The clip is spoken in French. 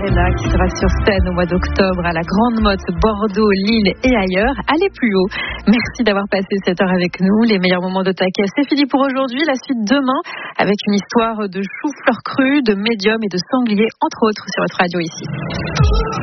Arena qui sera sur scène au mois d'octobre à la Grande Motte, Bordeaux, Lille et ailleurs. Allez plus haut. Merci d'avoir passé cette heure avec nous. Les meilleurs moments de Taquet, c'est fini pour aujourd'hui. La suite demain avec une histoire de chou-fleur cru, de médium et de sanglier, entre autres, sur votre radio ici.